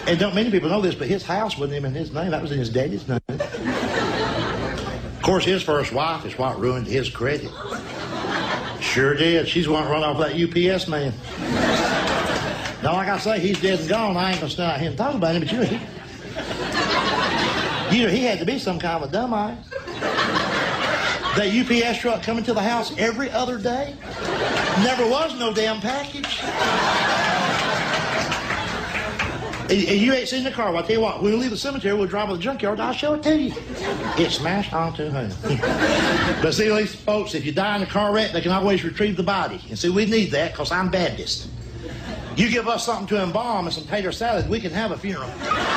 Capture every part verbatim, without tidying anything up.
And don't many people know this, but his house wasn't even in his name. That was in his daddy's name. Of course, his first wife is what ruined his credit. Sure did. She's the one to run off that U P S man. Now, like I say, he's dead and gone. I ain't gonna stand out here and talk about him, but you know, he, you know, he had to be some kind of a dumbass. That U P S truck coming to the house every other day. Never was no damn package. And, and you ain't seen the car. Well, I'll tell you what, when we leave the cemetery, we'll drive to the junkyard, I'll show it to you. It smashed onto him. But see, these folks, if you die in a car wreck, they can always retrieve the body. And see, we need that, because I'm Baptist. You give us something to embalm and some tater salad, we can have a funeral.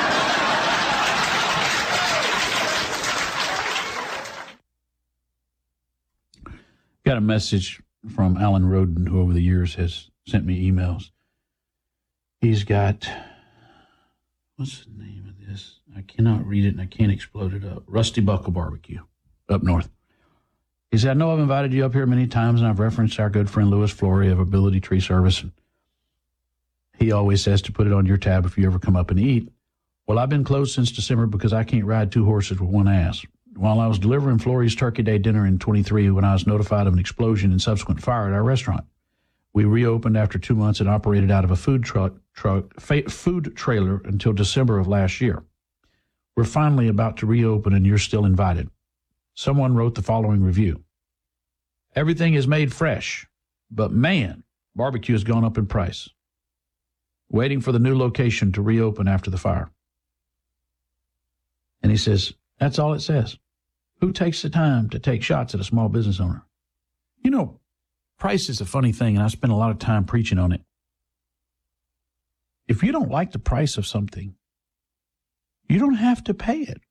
Got a message from Alan Roden, who over the years has sent me emails. He's got, what's the name of this? I cannot read it and I can't explode it up. Rusty Buckle Barbecue up north. He said, I know I've invited you up here many times and I've referenced our good friend Louis Flory of Ability Tree Service. And he always says to put it on your tab if you ever come up and eat. Well, I've been closed since December because I can't ride two horses with one ass. While I was delivering Flory's Turkey Day dinner in twenty-three when I was notified of an explosion and subsequent fire at our restaurant. We reopened after two months and operated out of a food truck, truck fa- food trailer until December of last year. We're finally about to reopen and you're still invited. Someone wrote the following review. Everything is made fresh, but man, barbecue has gone up in price. Waiting for the new location to reopen after the fire. And he says, that's all it says. Who takes the time to take shots at a small business owner? You know, price is a funny thing, and I spend a lot of time preaching on it. If you don't like the price of something, you don't have to pay it.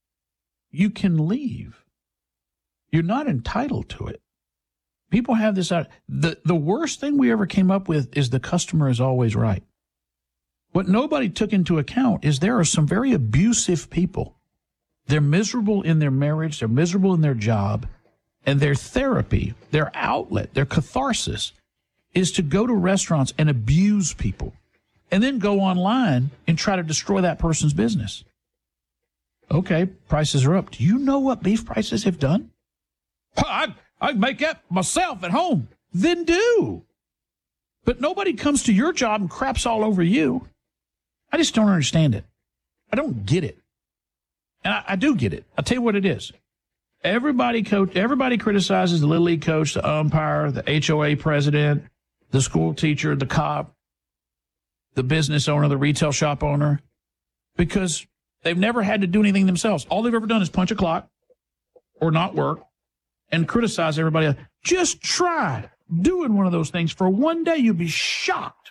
You can leave. You're not entitled to it. People have this out. The, the worst thing we ever came up with is the customer is always right. What nobody took into account is there are some very abusive people. They're miserable in their marriage, they're miserable in their job, and their therapy, their outlet, their catharsis is to go to restaurants and abuse people and then go online and try to destroy that person's business. Okay, prices are up. Do you know what beef prices have done? I I make that myself at home. Then do. But nobody comes to your job and craps all over you. I just don't understand it. I don't get it. And I, I do get it. I'll tell you what it is. Everybody coach, everybody criticizes the Little League coach, the umpire, the H O A president, the school teacher, the cop, the business owner, the retail shop owner, because they've never had to do anything themselves. All they've ever done is punch a clock or not work and criticize everybody else. Just try doing one of those things for one day. You'll be shocked.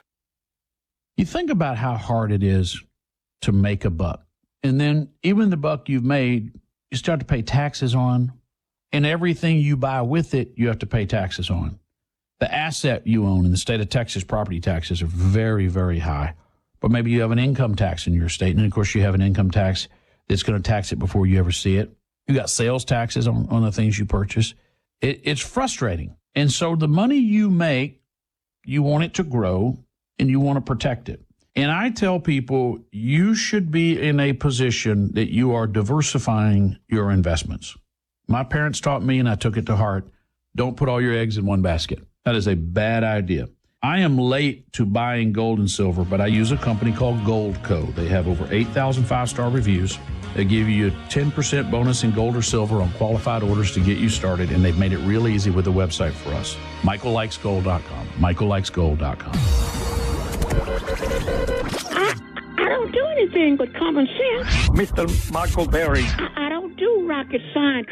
You think about how hard it is to make a buck. And then even the buck you've made, you start to pay taxes on. And everything you buy with it, you have to pay taxes on. The asset you own in the state of Texas, property taxes are very, very high. But maybe you have an income tax in your state. And, of course, you have an income tax that's going to tax it before you ever see it. You got sales taxes on, on the things you purchase. It, it's frustrating. And so the money you make, you want it to grow and you want to protect it. And I tell people you should be in a position that you are diversifying your investments. My parents taught me, and I took it to heart, don't put all your eggs in one basket. That is a bad idea. I am late to buying gold and silver, but I use a company called Goldco. They have over eight thousand five-star reviews. They give you a ten percent bonus in gold or silver on qualified orders to get you started, and they've made it real easy with the website for us. Michael Likes Gold dot com. Michael Likes Gold dot com. I, I don't do anything but common sense. Mister Michael Berry. I, I don't do rocket science.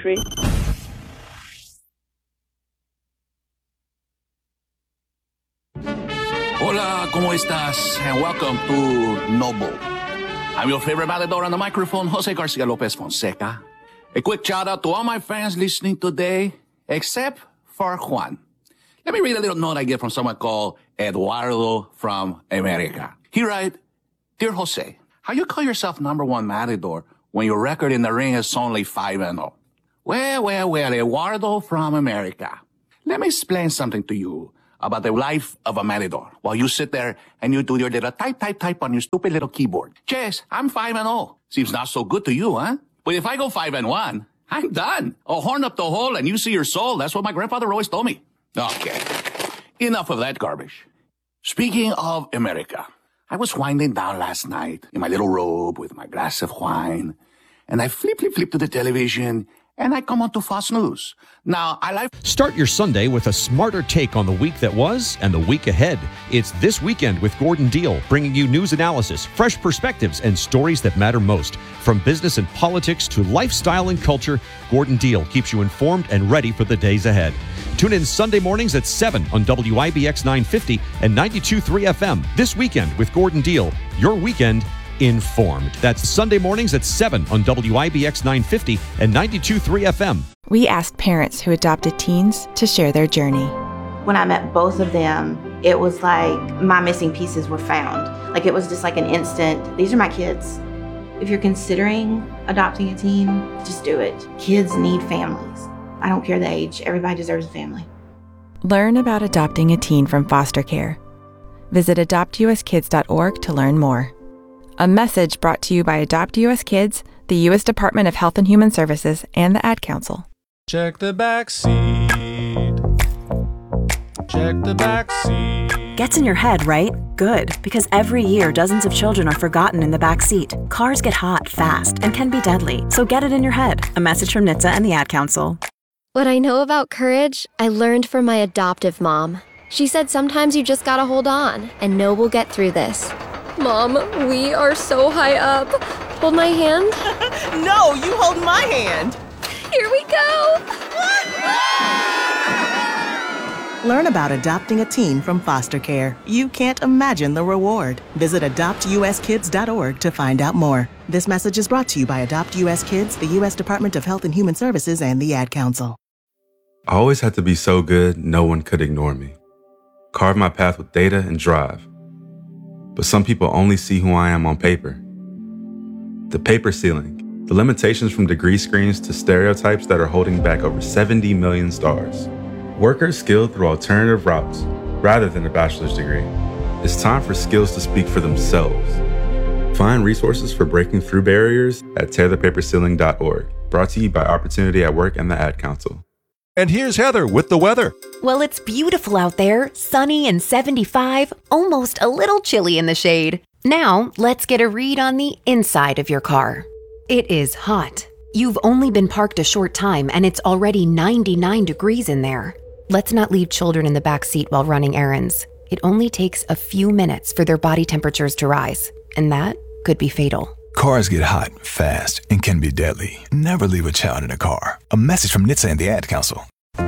Hola, ¿cómo estás? And welcome to Noble. I'm your favorite matador on the microphone, Jose Garcia Lopez Fonseca. A quick shout out to all my fans listening today, except for Juan. Let me read a little note I get from someone called Eduardo from America. He writes, Dear Jose, how you call yourself number one matador when your record in the ring is only five and oh? Well, well, well, Eduardo from America. Let me explain something to you. about the life of a matador while you sit there and you do your little type, type, type on your stupid little keyboard. Jess, I'm five and oh. Seems not so good to you, huh? But if I go five and one, I'm done. A horn up the hole and you see your soul. That's what my grandfather always told me. Okay. Enough of that garbage. Speaking of America, I was winding down last night in my little robe with my glass of wine, and I flip, flip, flip to the television, and I come on to Fox News. Now, I like... Start your Sunday with a smarter take on the week that was and the week ahead. It's This Weekend with Gordon Deal, bringing you news analysis, fresh perspectives, and stories that matter most. From business and politics to lifestyle and culture, Gordon Deal keeps you informed and ready for the days ahead. Tune in Sunday mornings at seven on W I B X nine fifty and ninety-two point three F M. This Weekend with Gordon Deal, your weekend informed. That's Sunday mornings at seven on W I B X nine fifty and ninety-two point three F M. We asked parents who adopted teens to share their journey. When I met both of them, it was like my missing pieces were found. Like it was just like an instant, these are my kids. If you're considering adopting a teen, just do it. Kids need families. I don't care the age. Everybody deserves a family. Learn about adopting a teen from foster care. Visit adopt U S kids dot org to learn more. A message brought to you by Adopt U S Kids, the U S Department of Health and Human Services, and the Ad Council. Check the back seat. Check the back seat. Gets in your head, right? Good, because every year dozens of children are forgotten in the back seat. Cars get hot fast and can be deadly, so get it in your head. A message from N H T S A and the Ad Council. What I know about courage, I learned from my adoptive mom. She said sometimes you just gotta hold on and know we'll get through this. Mom, we are so high up. Hold my hand. No, you hold my hand. Here we go. Learn about adopting a teen from foster care. You can't imagine the reward. Visit adopt U S kids dot org to find out more. This message is brought to you by Adopt U S Kids, the U S Department of Health and Human Services, and the Ad Council. I always had to be so good, no one could ignore me. Carve my path with data and drive. But some people only see who I am on paper. The paper ceiling, the limitations from degree screens to stereotypes that are holding back over seventy million stars. Workers skilled through alternative routes, rather than a bachelor's degree. It's time for skills to speak for themselves. Find resources for breaking through barriers at tear the paper ceiling dot org. Brought to you by Opportunity at Work and the Ad Council. And here's Heather with the weather. Well, it's beautiful out there, sunny and seventy-five, almost a little chilly in the shade. Now, let's get a read on the inside of your car. It is hot. You've only been parked a short time and it's already ninety-nine degrees in there. Let's not leave children in the back seat while running errands. It only takes a few minutes for their body temperatures to rise, and that could be fatal. Cars get hot, fast, and can be deadly. Never leave a child in a car. A message from N H T S A and the Ad Council.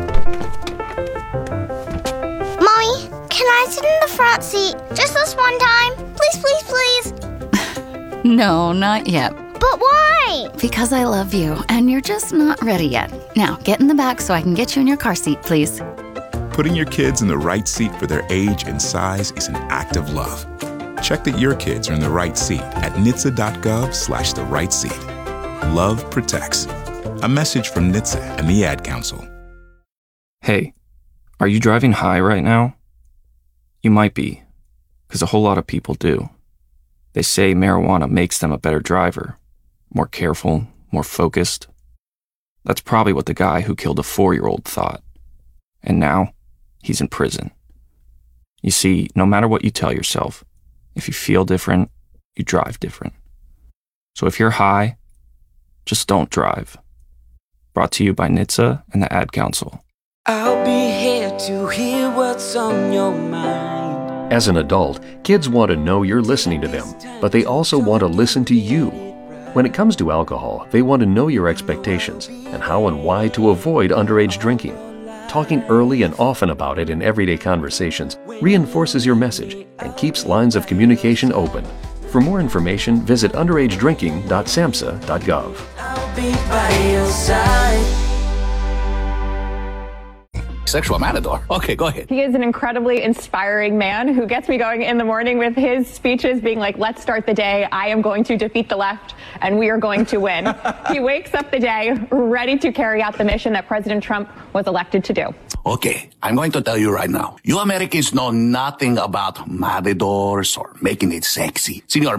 Mommy, can I sit in the front seat just this one time? Please, please, please. No, not yet. But why? Because I love you, and you're just not ready yet. Now, get in the back so I can get you in your car seat, please. Putting your kids in the right seat for their age and size is an act of love. Check that your kids are in the right seat at N H T S A dot gov slash the right seat. Love protects. A message from N H T S A and the Ad Council. Hey, are you driving high right now? You might be, because a whole lot of people do. They say marijuana makes them a better driver, more careful, more focused. That's probably what the guy who killed a four-year-old thought. And now, he's in prison. You see, no matter what you tell yourself, if you feel different, you drive different. So if you're high, just don't drive. Brought to you by N H T S A and the Ad Council. I'll be here to hear what's on your mind. As an adult, kids want to know you're listening to them, but they also want to listen to you. When it comes to alcohol, they want to know your expectations and how and why to avoid underage drinking. Talking early and often about it in everyday conversations reinforces your message and keeps lines of communication open. For more information, visit underage drinking dot samhsa dot gov. I'll be by your side. sexual matador. Okay, go ahead. He is an incredibly inspiring man who gets me going in the morning with his speeches being like, let's start the day. I am going to defeat the left and we are going to win. He wakes up the day ready to carry out the mission that President Trump was elected to do. Okay, I'm going to tell you right now. You Americans know nothing about matadors or making it sexy. Senor